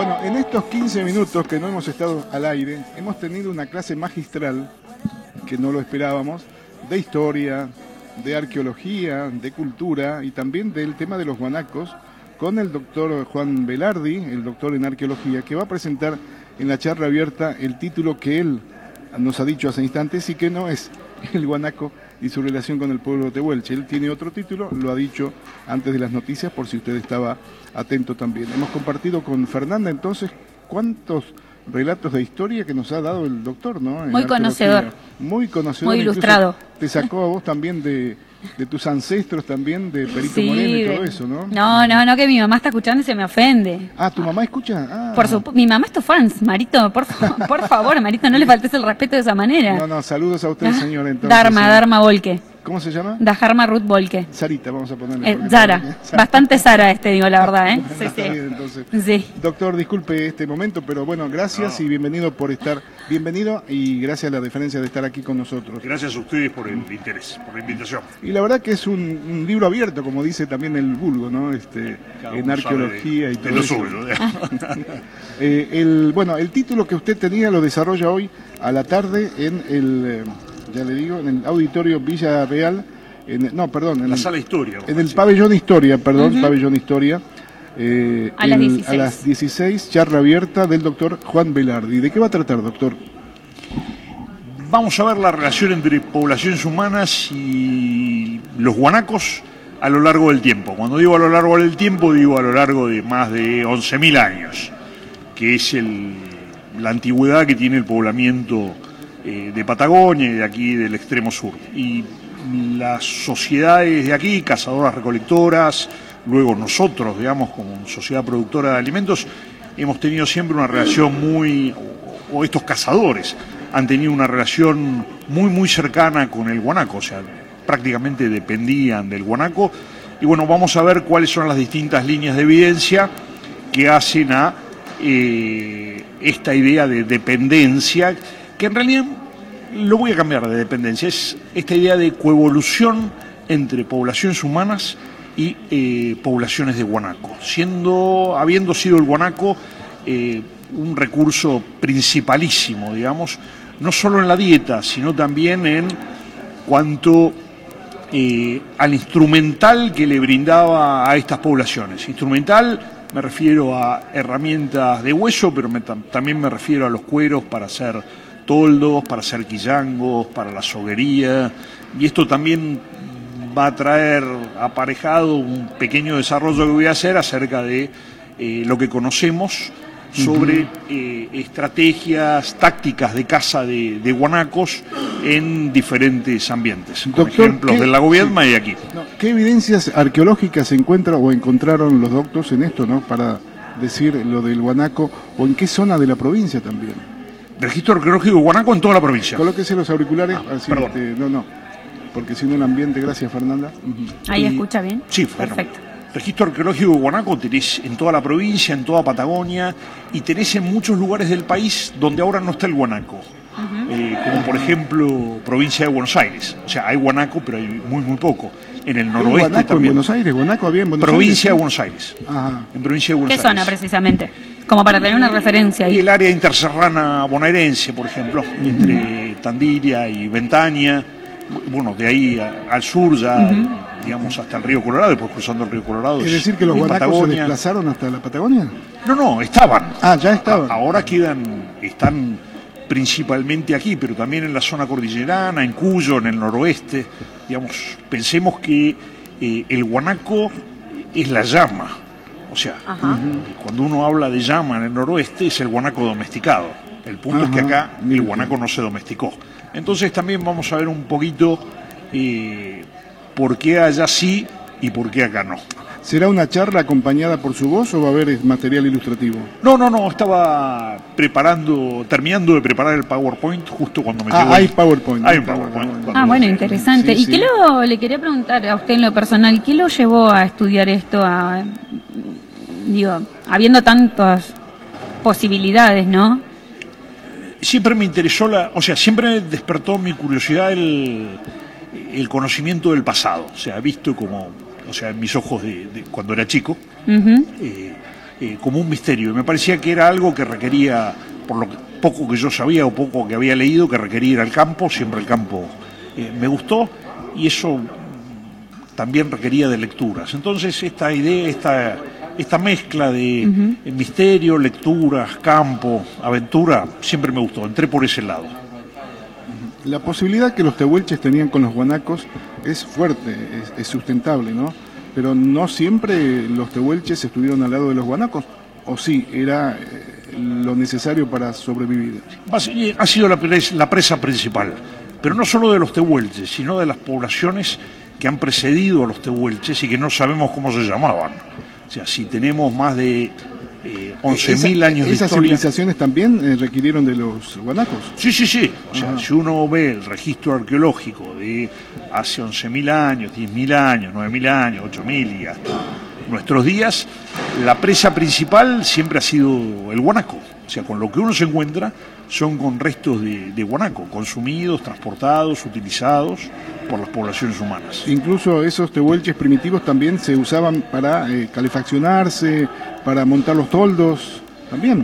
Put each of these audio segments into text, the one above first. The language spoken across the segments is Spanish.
Bueno, en estos 15 minutos que no hemos estado al aire, hemos tenido una clase magistral, que no lo esperábamos, de historia, de arqueología, de cultura y también del tema de los guanacos, con el doctor Juan Velardi, el doctor en arqueología, que va a presentar en la charla abierta el título que él nos ha dicho hace instantes y que no es el guanaco y su relación con el pueblo tehuelche. Él tiene otro título, lo ha dicho antes de las noticias, por si usted estaba atento también. Hemos compartido con Fernanda entonces cuántos relatos de historia que nos ha dado el doctor, ¿no? Muy conocedor. Muy conocedor. Muy ilustrado. Te sacó a vos también de tus ancestros también, de Perito Moreno y todo eso, ¿no? No, que mi mamá está escuchando y se me ofende. Ah, ¿tu mamá escucha? Ah. Mi mamá es tu fans, Marito, por favor, Marito, no le faltes el respeto de esa manera. No, saludos a usted, señora. Entonces, Dharma Volke. ¿Cómo se llama? Dharma Ruth Volke. Sarita, vamos a ponerle. Sara, bastante Sara digo, la verdad, ¿eh? Sí, está bien, entonces. Sí. Doctor, disculpe este momento, pero bueno, gracias y bienvenido por estar, bienvenido y gracias a la deferencia de estar aquí con nosotros. Gracias a ustedes por el interés, por la invitación. Y la verdad que es un libro abierto, como dice también el vulgo, ¿no? En arqueología y todo lo eso. suyo. El título que usted tenía lo desarrolla hoy a la tarde en el... ya le digo, en el auditorio Villarreal, en la sala Historia. En el pabellón Historia, pabellón Historia. A las 16, charla abierta del doctor Juan Velardi. ¿De qué va a tratar, doctor? Vamos a ver la relación entre poblaciones humanas y los guanacos a lo largo del tiempo. Cuando digo a lo largo del tiempo, digo a lo largo de más de 11.000 años, que es la antigüedad que tiene el poblamiento de Patagonia y de aquí del extremo sur. Y las sociedades de aquí, cazadoras recolectoras, luego nosotros, digamos, como sociedad productora de alimentos, hemos tenido siempre una relación o estos cazadores han tenido una relación muy cercana con el guanaco, o sea, prácticamente dependían del guanaco. Y bueno, vamos a ver cuáles son las distintas líneas de evidencia que hacen a esta idea de dependencia, que en realidad lo voy a cambiar de dependencia, es esta idea de coevolución entre poblaciones humanas y poblaciones de guanaco, habiendo sido el guanaco un recurso principalísimo, digamos, no solo en la dieta, sino también en cuanto al instrumental que le brindaba a estas poblaciones. Instrumental, me refiero a herramientas de hueso, pero también me refiero a los cueros para hacer toldos, para hacer quillangos, para la soguería, y esto también va a traer aparejado un pequeño desarrollo que voy a hacer acerca de lo que conocemos sobre estrategias, tácticas de caza de guanacos en diferentes ambientes, por ejemplo del lago Viedma y aquí. ¿Qué evidencias arqueológicas se encuentran o encontraron los doctores en esto, ¿no? Para decir lo del guanaco, o en qué zona de la provincia también? Registro arqueológico de guanaco en toda la provincia. Colóquese los auriculares, así, perdón. porque si no el ambiente, gracias Fernanda. Ahí escucha bien. Sí, bueno. Perfecto. Registro arqueológico de guanaco tenés en toda la provincia, en toda Patagonia, y tenés en muchos lugares del país donde ahora no está el guanaco. Como por ejemplo provincia de Buenos Aires. O sea, hay guanaco, pero hay muy poco. En el noroeste guanaco también. En Buenos Aires, guanaco había en Buenos provincia Aires. De Buenos Aires. Ajá. En provincia de Buenos Aires. ¿Qué zona precisamente? Como para tener una referencia ahí. Y el área interserrana bonaerense, por ejemplo, entre Tandiria y Ventaña. Bueno, de ahí al sur ya, digamos, hasta el río Colorado, después cruzando el río Colorado. ¿Es decir que los guanacos se desplazaron hasta la Patagonia? No, estaban. Ah, ya estaban. Ahora están principalmente aquí, pero también en la zona cordillerana, en Cuyo, en el noroeste. Digamos, pensemos que el guanaco es la llama. O sea, cuando uno habla de llama en el noroeste es el guanaco domesticado. El punto es que acá el guanaco no se domesticó. Entonces también vamos a ver un poquito por qué allá sí y por qué acá no. ¿Será una charla acompañada por su voz o va a haber material ilustrativo? No, estaba terminando de preparar el PowerPoint justo cuando me llegó. Hay PowerPoint. Hay un PowerPoint. Bueno, interesante. Sí, ¿Y qué le quería preguntar a usted en lo personal? ¿Qué lo llevó a estudiar esto? Habiendo tantas posibilidades, ¿no? Siempre me interesó siempre despertó mi curiosidad el conocimiento del pasado. O sea, visto como, en mis ojos de cuando era chico, como un misterio. Y me parecía que era algo que requería, por lo poco que yo sabía o poco que había leído, que requería ir al campo. Siempre el campo me gustó, y eso también requería de lecturas. Entonces esta idea, esta mezcla de misterio, lecturas, campo, aventura, siempre me gustó. Entré por ese lado. La posibilidad que los tehuelches tenían con los guanacos es fuerte, es sustentable, ¿no? Pero no siempre los tehuelches estuvieron al lado de los guanacos, o sí, era lo necesario para sobrevivir. Ha sido la presa principal, pero no solo de los tehuelches, sino de las poblaciones que han precedido a los tehuelches y que no sabemos cómo se llamaban. O sea, si tenemos más de 11.000 años de historia. ¿Esas civilizaciones también requirieron de los guanacos? Sí. O sea, si uno ve el registro arqueológico de hace 11.000 años, 10.000 años, 9.000 años, 8.000 y hasta nuestros días, la presa principal siempre ha sido el guanaco. O sea, con lo que uno se encuentra son con restos de guanaco, consumidos, transportados, utilizados por las poblaciones humanas. Incluso esos tehuelches primitivos también se usaban para calefaccionarse, para montar los toldos, también.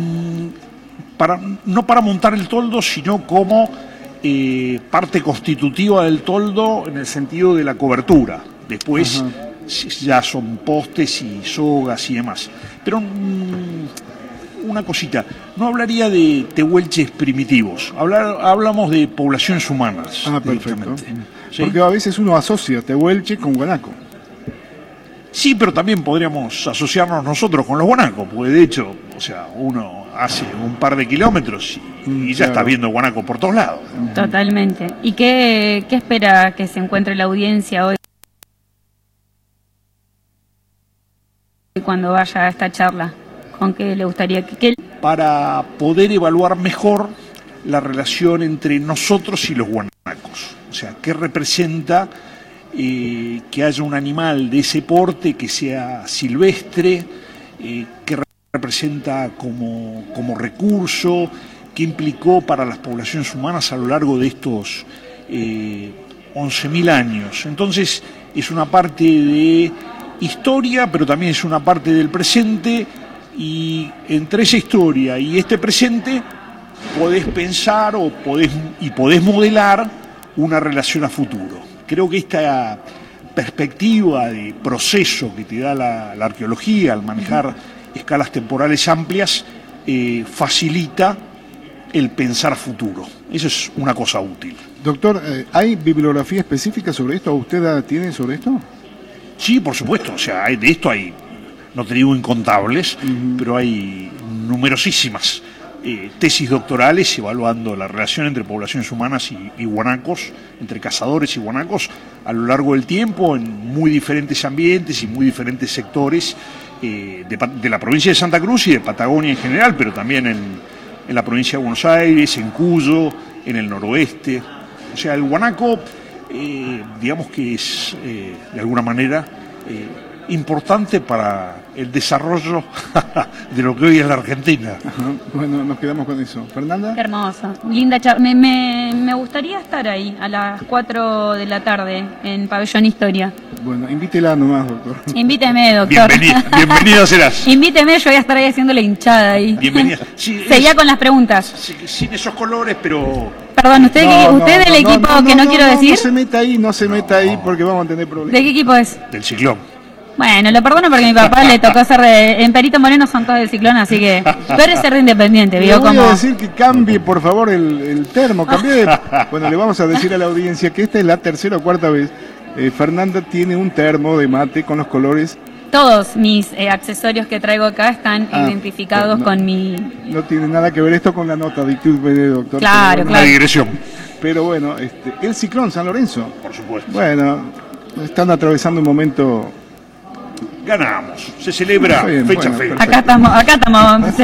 No para montar el toldo, sino como parte constitutiva del toldo en el sentido de la cobertura. Después ya son postes y sogas y demás. Pero una cosita, no hablaría de tehuelches primitivos, hablamos de poblaciones humanas. Perfecto. ¿Sí? Porque a veces uno asocia tehuelche con guanaco. Sí, pero también podríamos asociarnos nosotros con los guanacos, porque de hecho, o sea, uno hace un par de kilómetros y ya está viendo guanaco por todos lados. Totalmente. ¿Y qué espera que se encuentre la audiencia hoy cuando vaya a esta charla? ¿Con qué le gustaría que para poder evaluar mejor la relación entre nosotros y los guanacos? O sea, ¿qué representa que haya un animal de ese porte, que sea silvestre? ¿Qué representa como recurso? ¿Qué implicó para las poblaciones humanas a lo largo de estos 11.000 años? Entonces, es una parte de historia, pero también es una parte del presente. Y entre esa historia y este presente podés pensar podés modelar una relación a futuro. Creo que esta perspectiva de proceso que te da la arqueología al manejar escalas temporales amplias facilita el pensar a futuro. Eso es una cosa útil. Doctor, ¿hay bibliografía específica sobre esto? ¿Usted tiene sobre esto? Sí, por supuesto. O sea, de esto hay, no te digo incontables, pero hay numerosísimas tesis doctorales evaluando la relación entre poblaciones humanas y guanacos, entre cazadores y guanacos, a lo largo del tiempo, en muy diferentes ambientes y muy diferentes sectores de la provincia de Santa Cruz y de Patagonia en general, pero también en la provincia de Buenos Aires, en Cuyo, en el noroeste. O sea, el guanaco, digamos que es, de alguna manera, importante para el desarrollo de lo que hoy es la Argentina. Bueno, nos quedamos con eso. ¿Fernanda? Qué hermoso, linda charla. Me gustaría estar ahí a las 4 de la tarde en Pabellón Historia. Bueno, invítela nomás, doctor. Invíteme, doctor. Bienvenida serás. Invíteme, yo voy a estar ahí haciendo la hinchada ahí. Bienvenida. Sí, seguía con las preguntas. Sin esos colores, pero... Perdón, ¿usted del equipo que no quiero decir? No se meta ahí porque vamos a tener problemas. ¿De qué equipo es? Del Ciclón. Bueno, lo perdono porque a mi papá le tocó ser en Perito Moreno son todos del Ciclón, así que tú eres ser de Independiente, le voy a decir que cambie, por favor, el termo. Bueno, le vamos a decir a la audiencia que esta es la tercera o cuarta vez. Fernanda tiene un termo de mate con los colores. Todos mis accesorios que traigo acá están identificados con mi... No tiene nada que ver esto con la nota, disculpe, doctor. Claro, Una digresión. Pero bueno, el Ciclón San Lorenzo. Por supuesto. Bueno, están atravesando un momento... Ganamos, se celebra fecha. Acá estamos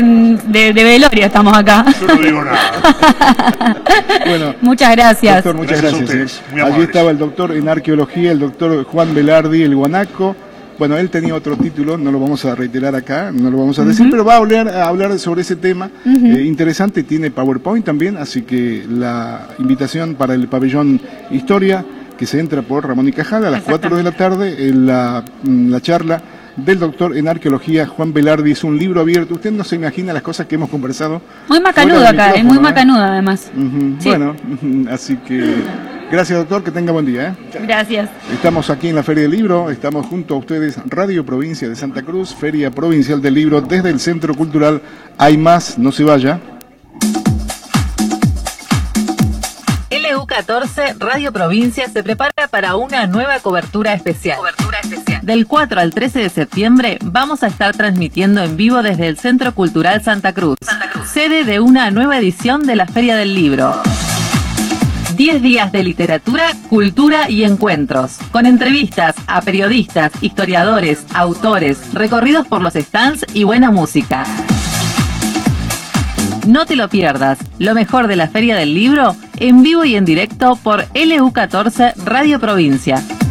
de velorio, estamos acá. Yo no digo nada. Bueno, muchas gracias. Doctor, muchas gracias. Allí estaba el doctor en arqueología, el doctor Juan Velardi, el guanaco. Bueno, él tenía otro título, no lo vamos a reiterar acá, no lo vamos a decir, pero va a hablar sobre ese tema interesante. Tiene PowerPoint también, así que la invitación para el pabellón Historia, que se entra por Ramón y Cajal a las 4 de la tarde, en la charla del doctor en arqueología Juan Velardi. Es un libro abierto. Usted no se imagina las cosas que hemos conversado. Muy macanudo acá, muy macanudo además. Sí. Bueno, así que gracias, doctor, que tenga buen día. Gracias. Estamos aquí en la Feria del Libro, estamos junto a ustedes, Radio Provincia de Santa Cruz, Feria Provincial del Libro, desde el Centro Cultural Hay Más, no se vaya. LU14 Radio Provincia se prepara para una nueva cobertura especial. Del 4 al 13 de septiembre vamos a estar transmitiendo en vivo desde el Centro Cultural Santa Cruz, sede de una nueva edición de la Feria del Libro. 10 días de literatura, cultura y encuentros, con entrevistas a periodistas, historiadores, autores, recorridos por los stands y buena música. No te lo pierdas, lo mejor de la Feria del Libro, en vivo y en directo por LU14 Radio Provincia.